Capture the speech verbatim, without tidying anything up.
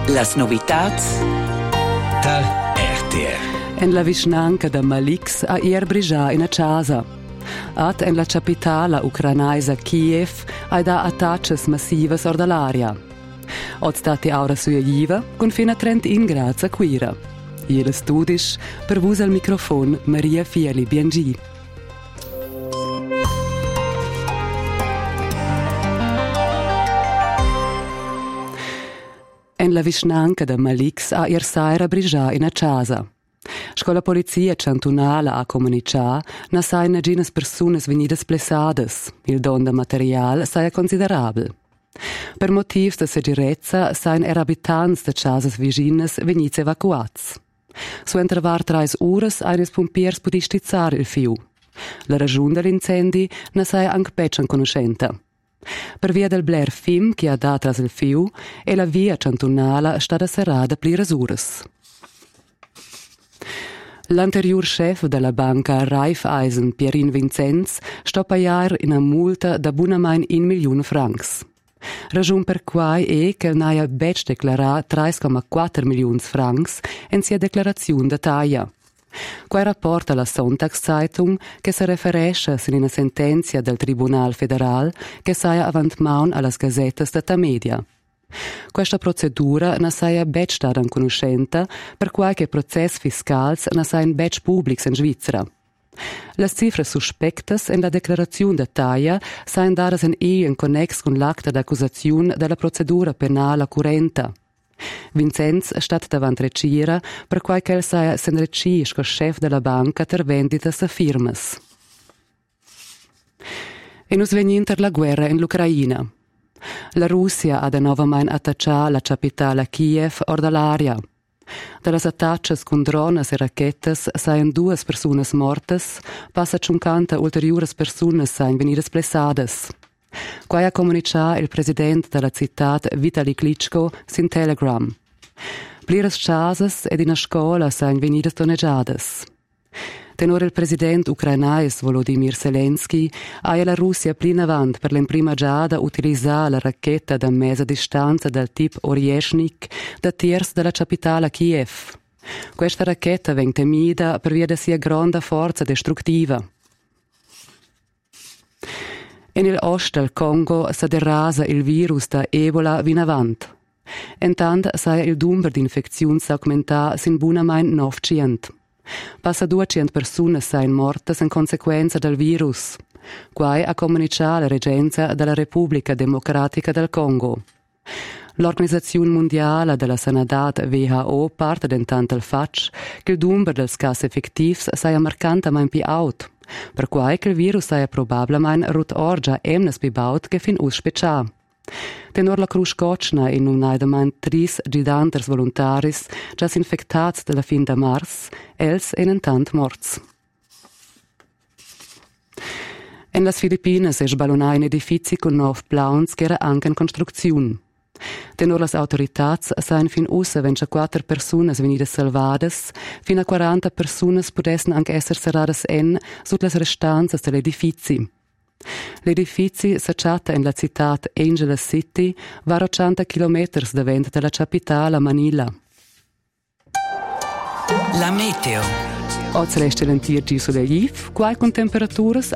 Las novitats da R T R. En la vicinanca da Malix a ier brigià in a casa. At en la capitala ucranaisa Kiev ha da attacches massivas or dall'aria. Od stati aura sua jiva con fino a trentin gradi a quira. Ieri studis per vus al microfon Maria Fieli Biangi. En la vicinanca da Malix a ier saira brigià in a casa. Scola polizia cantonala a comunicà na sai na ginas persunas venidas plessadas. Il don da material sai considerabel. Per motivs de segirezza sain er abitants de casas viginas venits evacuats. Su entrevar trais uras eines pompiers pudi stizzar il fiu. La ragiun dell'incendi na sai anche peccian conoscenta. Per via del bler fim che ha dat tras il fiu e la via cantonala stada serrada pliras uras. L'anterior chef della banca Raiffeisen, Pierin Vincenz, sto paiar in a multa da bunamain in milione francs. Ragiun per quai è che n'aia bec declarà tre virgola quattro milioni francs in sia declarazione da taia. Quai rapporta la Sonntagszeitung che si referisce in una sentenza del Tribunal Federal che saia avant maun allas gazetas da ta media. Questa procedura na saia bec stada in conoscenta per qualche process fiscals na sain bec publics in Svizzera. Las cifras suspectas en la declarazione da taia sain dadas en e in connex con l'acta d'accusazione della procedura penale currenta. Vincenz è stat davant recira per qualche el saia sen recis co chef della banca ter venditas a firmas. E nus veninter la guerra in l'Ucraina. La Russia ha de novamain attaccià la capitale Kiev or dall'aria. Dallas attacches con drones e rachetas saien duas personas mortas, passa cinquanta ulteriores personas saien venidas plessadas. Quai ha comunicà il president della città Vitali Klitschko sin Telegram. Pliras casas ed in scola saien venidas donneggiadas. Tenor il president ucranais Volodymyr Zelensky ha la Russia plina avant per l'imprima giada utilizzare la racchetta da mesa distanza del tipo Oryeshnik da tiers della capitale Kiev. Questa racchetta veng temida per via da sia grande forza destruttiva. In il ost del Congo si derrasa il virus da Ebola vin avant. Intant saia il numero di infezioni augmentà sin bunamain novecento. Passa duecento persone sain mortas in conseguenza del virus. Quai ha comunicato la regenza della Repubblica Democratica del Congo. L'Organizzazione Mondiale della Sanità W H O parte d'intanto il fatto che il numero dei casi effettivi sia marcantemente più alto, per quai che il virus sia probabilmente rut orgia emnes bebaut che fin uspeccià. Tenor la Cruz Cocna in un aidaman tris giganters voluntaris già infectats della fin da mars, els en intant morts. En las Filipinas es sbalonà un edifici con nov plauns che era anche in costruzione. Tenor las autoritats sain fin ussa ventiquattro personas venidas salvadas, fin a quaranta personas podessen anche esser serradas en sut las restanzas dell'edifici. L'edificio s'acciatta in la città Angeles City, va a ottanta chilometri da vent della capitale Manila. La meteo. Oggi resta l'antir giù sulle Iv, quai con temperaturas